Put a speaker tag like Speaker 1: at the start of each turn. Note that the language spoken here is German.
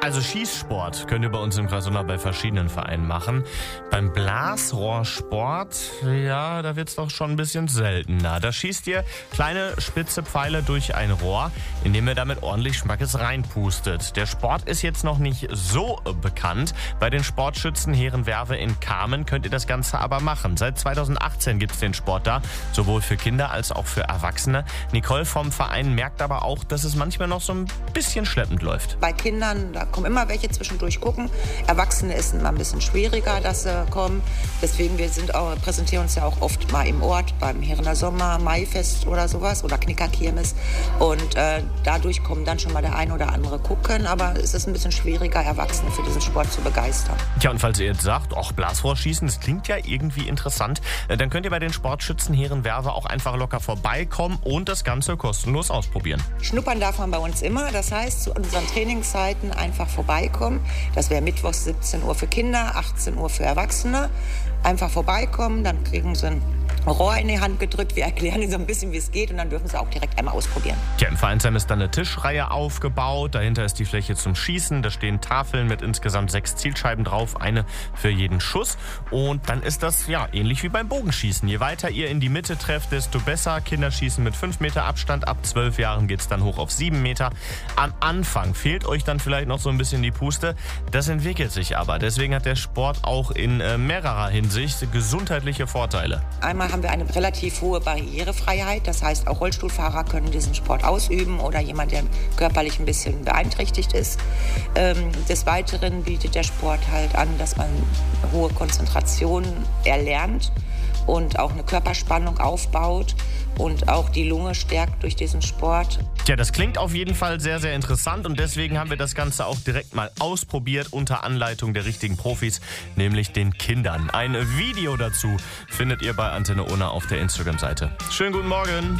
Speaker 1: Also Schießsport könnt ihr bei uns im Kreis Unna bei verschiedenen Vereinen machen. Beim Blasrohrsport, ja, da wird's doch schon ein bisschen seltener. Da schießt ihr kleine spitze Pfeile durch ein Rohr, indem ihr damit ordentlich Schmackes reinpustet. Der Sport ist jetzt noch nicht so bekannt. Bei den Sportschützen Herrenwerve in Kamen könnt ihr das Ganze aber machen. Seit 2018 gibt's den Sport da, sowohl für Kinder als auch für Erwachsene. Nicole vom Verein merkt aber auch, dass es manchmal noch so ein bisschen schleppend läuft.
Speaker 2: Bei Kindern, da kommen immer welche zwischendurch gucken. Erwachsene ist immer ein bisschen schwieriger, dass sie kommen. Deswegen, präsentieren uns ja auch oft mal im Ort, beim Herener Sommer, Maifest oder sowas oder Knickerkirmes. Und dadurch kommen dann schon mal der ein oder andere gucken. Aber es ist ein bisschen schwieriger, Erwachsene für diesen Sport zu begeistern.
Speaker 1: Tja, und falls ihr jetzt sagt, Blasrohrschießen, das klingt ja irgendwie interessant, dann könnt ihr bei den Sportschützen Herrenwerve auch einfach locker vorbeikommen und das Ganze kostenlos ausprobieren.
Speaker 2: Schnuppern darf man bei uns immer. Das heißt, zu unseren Trainingszeiten einfach vorbeikommen. Das wäre mittwochs 17 Uhr für Kinder, 18 Uhr für Erwachsene. Einfach vorbeikommen, dann kriegen sie ein Rohr in die Hand gedrückt. Wir erklären ihnen so ein bisschen, wie es geht und dann dürfen sie auch direkt einmal ausprobieren.
Speaker 1: Ja, im Vereinsheim ist dann eine Tischreihe aufgebaut. Dahinter ist die Fläche zum Schießen. Da stehen Tafeln mit insgesamt 6 Zielscheiben drauf, eine für jeden Schuss. Und dann ist das ja ähnlich wie beim Bogenschießen. Je weiter ihr in die Mitte trefft, desto besser. Kinder schießen mit 5 Meter Abstand. Ab 12 Jahren geht es dann hoch auf 7 Meter. Am Anfang fehlt euch dann vielleicht noch so ein bisschen die Puste. Das entwickelt sich aber. Deswegen hat der Sport auch in mehrerer Hinsicht gesundheitliche Vorteile.
Speaker 2: Einmal haben wir eine relativ hohe Barrierefreiheit. Das heißt, auch Rollstuhlfahrer können diesen Sport ausüben oder jemand, der körperlich ein bisschen beeinträchtigt ist. Des Weiteren bietet der Sport halt an, dass man hohe Konzentration erlernt und auch eine Körperspannung aufbaut und auch die Lunge stärkt durch diesen Sport.
Speaker 1: Tja, das klingt auf jeden Fall sehr, sehr interessant und deswegen haben wir das Ganze auch direkt mal ausprobiert unter Anleitung der richtigen Profis, nämlich den Kindern. Ein Video dazu findet ihr bei Antenne Unna auf der Instagram-Seite. Schönen guten Morgen.